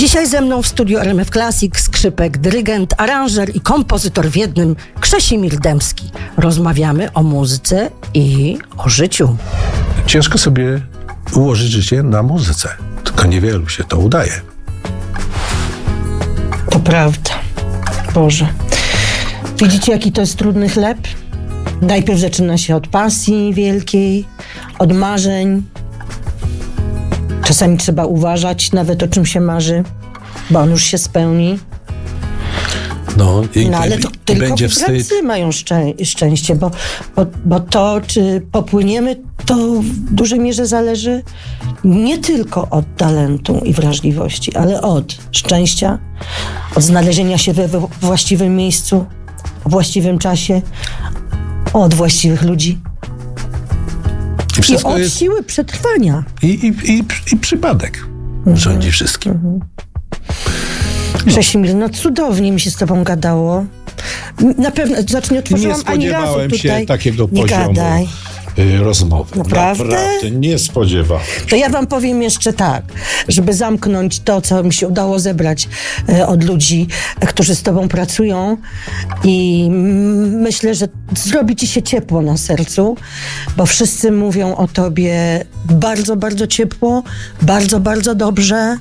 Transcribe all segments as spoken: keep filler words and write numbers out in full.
Dzisiaj ze mną w studiu R M F Classic skrzypek, dyrygent, aranżer i kompozytor w jednym Krzesimir Dębski. Rozmawiamy o muzyce i o życiu. Ciężko sobie ułożyć życie na muzyce, tylko niewielu się to udaje. To prawda. Boże. Widzicie, jaki to jest trudny chleb? Najpierw zaczyna się od pasji wielkiej, od marzeń. Czasami trzeba uważać nawet, o czym się marzy, bo on już się spełni. No, i, no ale to i, tylko będzie pracy wstyd. mają szczę- szczęście, bo, bo, bo to, czy popłyniemy, to w dużej mierze zależy nie tylko od talentu i wrażliwości, ale od szczęścia, od znalezienia się we właściwym miejscu, w właściwym czasie, od właściwych ludzi. I, I od jest... siły przetrwania. I, i, i, i przypadek mhm. rządzi wszystkim. Mhm. No. Krzesimir, no cudownie mi się z tobą gadało. Na pewno, znaczy nie otworzyłam ani razu tutaj. Nie spodziewałem się takiego nie poziomu gadaj. rozmowy. Naprawdę? Naprawdę nie spodziewałem. To ja wam powiem jeszcze tak, żeby zamknąć to, co mi się udało zebrać e, od ludzi, e, którzy z tobą pracują, i m, myślę, że zrobi ci się ciepło na sercu, bo wszyscy mówią o tobie bardzo, bardzo ciepło, bardzo, bardzo dobrze.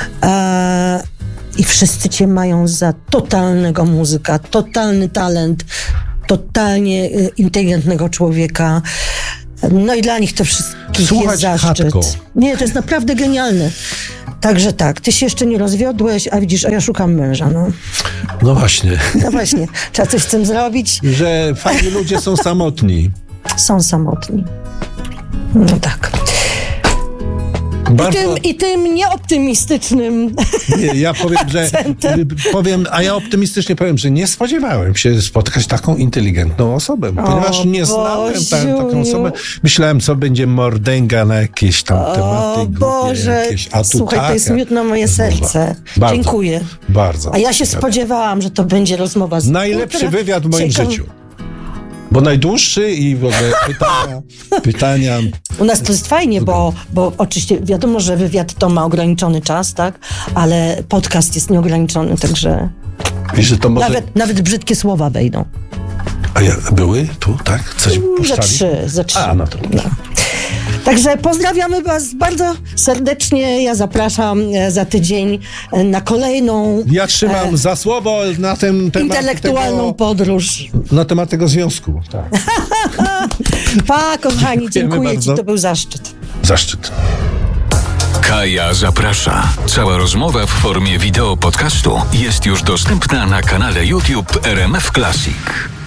E, I wszyscy cię mają za totalnego muzyka, totalny talent, totalnie y, inteligentnego człowieka. No i dla nich to wszystkich Słuchać jest zaszczyt. chatką. Nie, to jest naprawdę genialne. Także tak, ty się jeszcze nie rozwiodłeś, a widzisz, a ja szukam męża, no. No właśnie. No właśnie, trzeba coś z tym zrobić. Że fajni ludzie są samotni. Są samotni. No tak. Bardzo... I, tym, I tym nieoptymistycznym Nie, ja powiem, że powiem, a ja optymistycznie powiem, że nie spodziewałem się spotkać taką inteligentną osobę, ponieważ nie znałem ta, taką osobę. Myślałem, co będzie mordęga na jakieś tam o, tematy. Boże, jakieś, a tu słuchaj, taka to jest miód na moje serce. Bardzo, dziękuję. Bardzo. A ja się spodziewałam, że to będzie rozmowa z... Najlepszy wywiad w moim Ciekaw... życiu. Bo najdłuższy i w ogóle pytania, pytania... U nas to jest fajnie, bo, bo oczywiście wiadomo, że wywiad to ma ograniczony czas, tak? Ale podcast jest nieograniczony, także I że to może... nawet, nawet brzydkie słowa wejdą. A ja, były tu, tak? Coś Za trzy, za trzy. A, no to... No. Także pozdrawiamy was bardzo serdecznie. Ja zapraszam za tydzień na kolejną... Ja trzymam e, za słowo na ten temat... Intelektualną tego, podróż. Na temat tego związku, tak. Pa, kochani, dziękuję bardzo. Ci, to był zaszczyt. Zaszczyt. Kaja zaprasza. Cała rozmowa w formie wideo podcastu jest już dostępna na kanale YouTube R M F Classic.